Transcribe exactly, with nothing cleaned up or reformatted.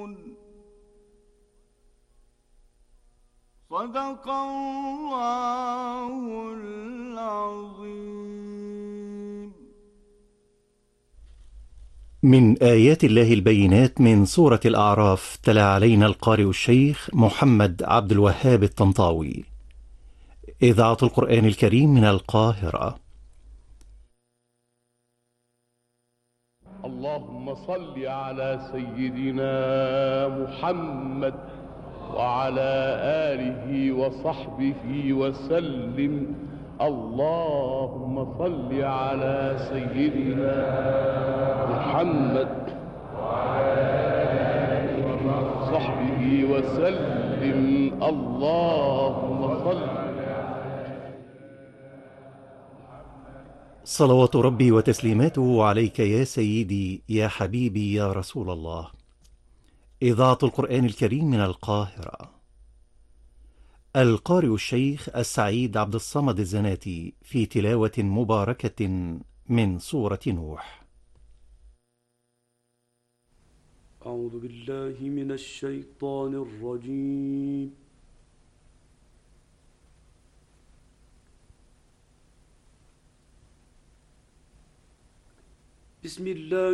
صدق الله العظيم. من آيات الله البينات من سورة الأعراف، تلا علينا القارئ الشيخ محمد عبد الوهاب الطنطاوي. إذاعة القرآن الكريم من القاهرة. اللهم صل على سيدنا محمد وعلى آله وصحبه وسلم. اللهم صل على سيدنا محمد وعلى آله وصحبه وسلم. اللهم صل. صلوات ربي وتسليماته عليك يا سيدي يا حبيبي يا رسول الله. إذاعة القرآن الكريم من القاهرة. القارئ الشيخ السعيد عبد الصمد الزناتي في تلاوة مباركة من سورة نوح. أعوذ بالله من الشيطان الرجيم. بسم الله